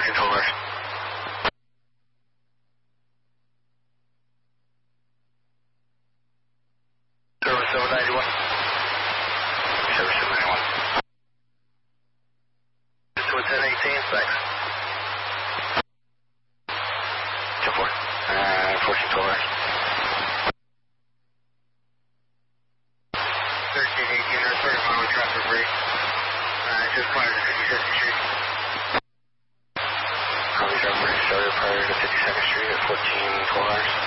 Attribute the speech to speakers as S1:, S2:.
S1: 12 hours. Service 791. Service 791. Just to 1018, thanks. 2-4. 14, 12 hours. 1318, or 30 mile traffic break. Just prior to 52nd Street. Highway traffic break started prior to 52nd Street at 14, 12 hours.